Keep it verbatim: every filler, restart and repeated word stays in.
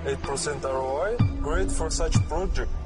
eight percent R O I, great for such project.